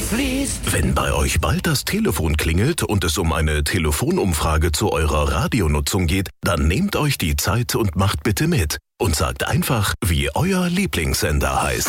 fließt. Wenn bei euch bald das Telefon klingelt und es um eine Telefonumfrage zu eurer Radionutzung geht, dann nehmt euch die Zeit und macht bitte mit. Und sagt einfach, wie euer Lieblingssender heißt.